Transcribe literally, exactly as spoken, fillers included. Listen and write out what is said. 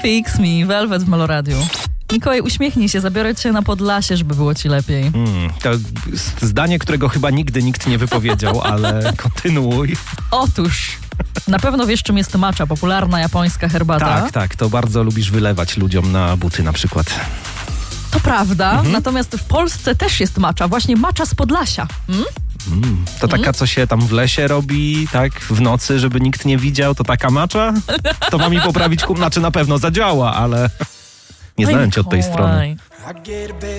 Fix Me, Velvet w Meloradiu. Mikołaj, uśmiechnij się, zabiorę cię na Podlasie, żeby było ci lepiej. Hmm, to zdanie, którego chyba nigdy nikt nie wypowiedział, ale kontynuuj. Otóż, na pewno wiesz, czym jest matcha, popularna japońska herbata. Tak, tak, to bardzo lubisz wylewać ludziom na buty na przykład. To prawda, Mhm. natomiast w Polsce też jest matcha, właśnie matcha z Podlasia. Hmm? Mm, to taka, Mm. co się tam w lesie robi, tak, w nocy, żeby nikt nie widział, to taka macza? To ma mi poprawić, kum, znaczy na pewno zadziała, ale nie znałem cię od tej strony. Mikołaj.